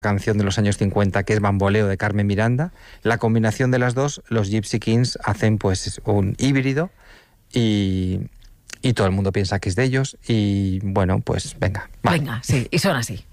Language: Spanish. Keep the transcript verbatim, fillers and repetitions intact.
canción de los años cincuenta que es Bamboleo de Carmen Miranda. La combinación de las dos, los Gypsy Kings hacen pues un híbrido y, y todo el mundo piensa que es de ellos y bueno, pues venga. Va. Venga, sí, y son así.